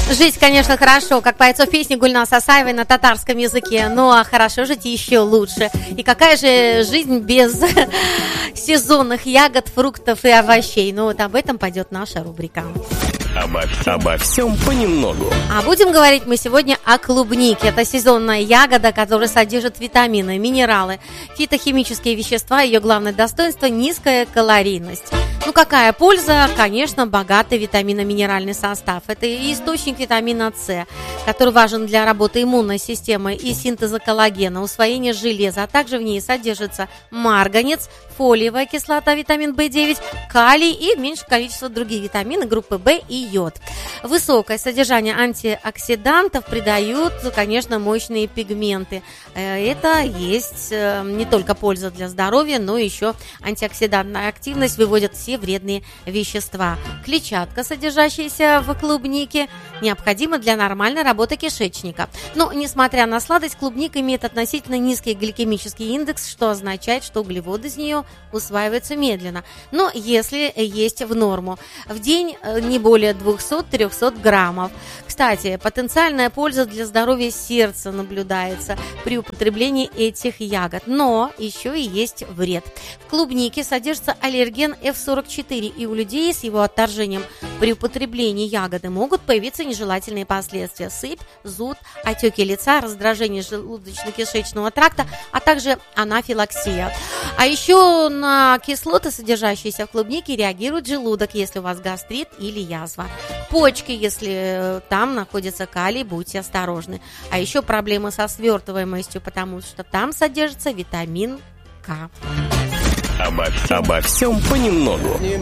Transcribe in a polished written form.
Жить, конечно, хорошо, как поется в песне Гульназ Асаевой на татарском языке, ну а хорошо жить еще лучше. И какая же жизнь без сезонных ягод, фруктов и овощей? Ну вот об этом пойдет наша рубрика. Обо всем понемногу. А будем говорить мы сегодня о клубнике. Это сезонная ягода, которая содержит витамины, минералы, фитохимические вещества. Ее главное достоинство – низкая калорийность. Ну, какая польза? Конечно, богатый витаминно-минеральный состав. Это и источник витамина С, который важен для работы иммунной системы и синтеза коллагена, усвоения железа. А также в ней содержится марганец, фолиевая кислота, витамин В9, калий и меньшее количество других витаминов группы В и йод. Высокое содержание антиоксидантов придают, конечно, мощные пигменты. Это есть не только польза для здоровья, но еще антиоксидантная активность выводит все вредные вещества. Клетчатка, содержащаяся в клубнике, необходима для нормальной работы кишечника. Но, несмотря на сладость, клубника имеет относительно низкий гликемический индекс, что означает, что углеводы из нее усваиваются медленно. Но если есть в норму. В день не более 200-300 граммов. Кстати, потенциальная польза для здоровья сердца наблюдается при употреблении этих ягод. Но еще и есть вред. В клубнике содержится аллерген F44, и у людей с его отторжением при употреблении ягоды могут появиться нежелательные последствия: сыпь, зуд, отеки лица, раздражение желудочно-кишечного тракта, а также анафилаксия. А еще на кислоты, содержащиеся в клубнике, реагирует желудок, если у вас гастрит или язва. Почки, если там находится калий, будьте осторожны. А еще проблемы со свертываемостью, потому что там содержится витамин К. Обо всем понемногу.